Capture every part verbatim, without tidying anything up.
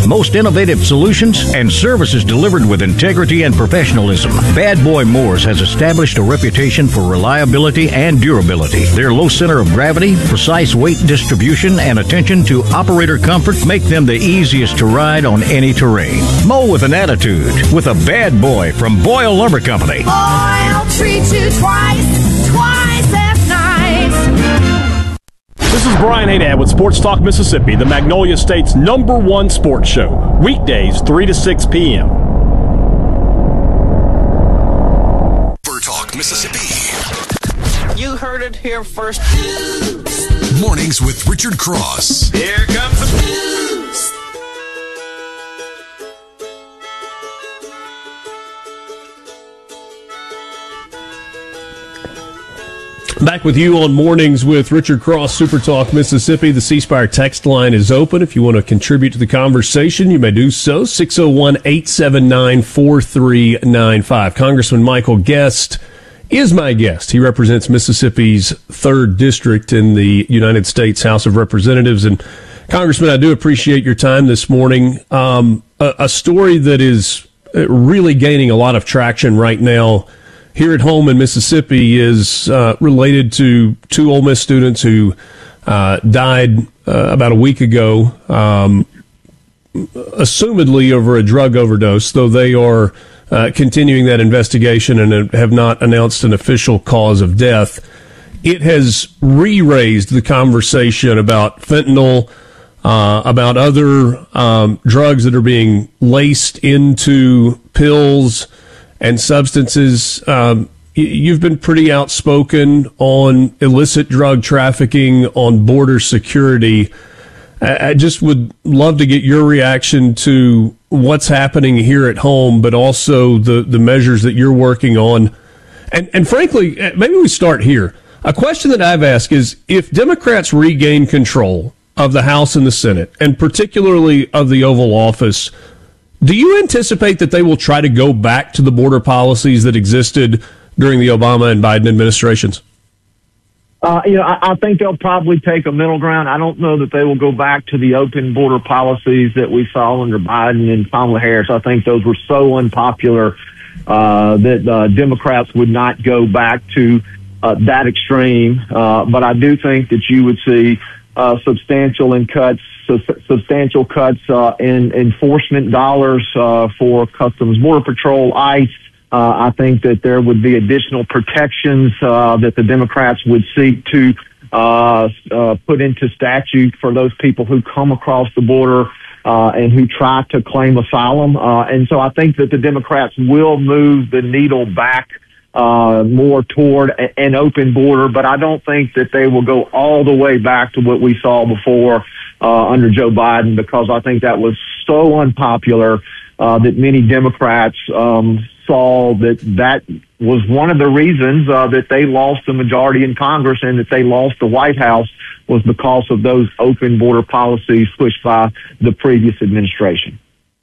most innovative solutions, and services delivered with integrity and professionalism. Bad Boy Moors has established a reputation for reliability and durability. Their low center of gravity, precise weight distribution, and attention to operator comfort make them the easiest to ride on any terrain. Mow with an attitude with a Bad Boy from Boyle Lumber Company. Boy, I'll treat you twice, twice as nice. This is Brian Haydad with Sports Talk Mississippi, the Magnolia State's number one sports show. Weekdays, three to six p.m. Sports Talk Mississippi. You heard it here first. Mornings with Richard Cross. Here comes the news. Back with you on Mornings with Richard Cross, Super Talk Mississippi. The C Spire text line is open. If you want to contribute to the conversation, you may do so. six oh one, eight seven nine, four three nine five. Congressman Michael Guest is my guest. He represents Mississippi's third district in the United States House of Representatives. And Congressman, I do appreciate your time this morning. Um, a, a story that is really gaining a lot of traction right now here at home in Mississippi is uh, related to two Ole Miss students who uh, died uh, about a week ago, um, assumedly over a drug overdose, though they are uh, continuing that investigation and have not announced an official cause of death. It has re-raised the conversation about fentanyl, uh, about other um, drugs that are being laced into pills and substances. Um, you've been pretty outspoken on illicit drug trafficking, on border security. I, I just would love to get your reaction to what's happening here at home, but also the, the measures that you're working on. And, and frankly, maybe we start here. A question that I've asked is, if Democrats regain control of the House and the Senate, and particularly of the Oval Office, do you anticipate that they will try to go back to the border policies that existed during the Obama and Biden administrations? Uh, you know, I, I think they'll probably take a middle ground. I don't know that they will go back to the open border policies that we saw under Biden and Kamala Harris. I think those were so unpopular uh, that uh, Democrats would not go back to uh, that extreme. Uh, but I do think that you would see uh, substantial in cuts. So substantial cuts uh, in enforcement dollars uh, for Customs Border Patrol, ICE. Uh, I think that there would be additional protections uh, that the Democrats would seek to uh, uh, put into statute for those people who come across the border uh, and who try to claim asylum. Uh, and so I think that the Democrats will move the needle back Uh, more toward a, an open border, but I don't think that they will go all the way back to what we saw before uh, under Joe Biden, because I think that was so unpopular uh, that many Democrats um, saw that that was one of the reasons uh, that they lost the majority in Congress and that they lost the White House, was because of those open border policies pushed by the previous administration.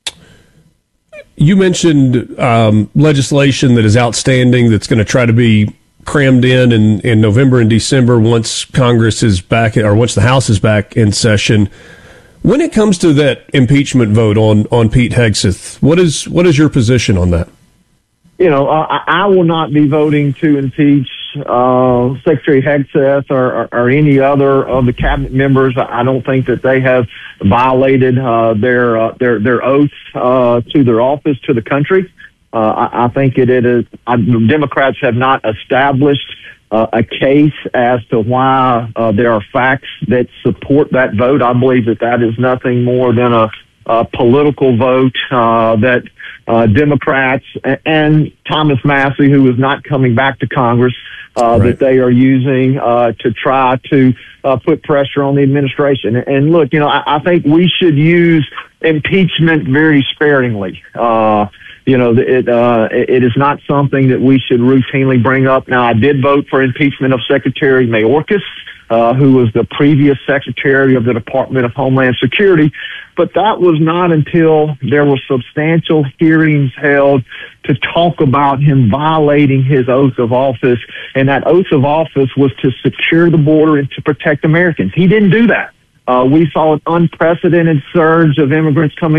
You mentioned um, legislation that is outstanding that's going to try to be crammed in, in in November and December once Congress is back, or once the House is back in session. When it comes to that impeachment vote on, on Pete Hegseth, what is what is your position on that? You know, uh, I, I will not be voting to impeach uh, Secretary Hegseth or, or, or any other of the cabinet members. I don't think that they have violated uh, their uh, their their oath uh, to their office, to the country. Uh, I, I think it, it is. I, Democrats have not established uh, a case as to why uh, there are facts that support that vote. I believe that that is nothing more than a, a political vote uh, that uh, Democrats and Thomas Massey, who is not coming back to Congress, uh, right. that they are using uh, to try to uh, put pressure on the administration. And look, you know, I, I think we should use impeachment very sparingly. Uh, you know, it, uh, it is not something that we should routinely bring up. Now, I did vote for impeachment of Secretary Mayorkas, uh, who was the previous Secretary of the Department of Homeland Security. But that was not until there were substantial hearings held to talk about him violating his oath of office. And that oath of office was to secure the border and to protect Americans. He didn't do that. Uh, we saw an unprecedented surge of immigrants coming